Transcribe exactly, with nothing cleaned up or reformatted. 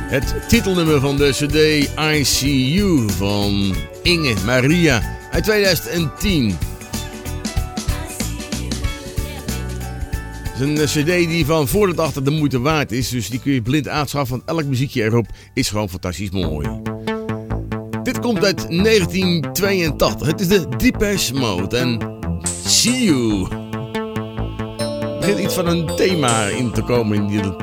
Het titelnummer van de cd I See You van Inge Maria uit tweeduizend tien. Het is een cd die van voor tot achter de moeite waard is, dus die kun je blind aanschaffen, want elk muziekje erop is gewoon fantastisch mooi. Dit komt uit negentien tweeëntachtig. Het is de Depeche Mode en See You. Er begint iets van een thema in te komen in die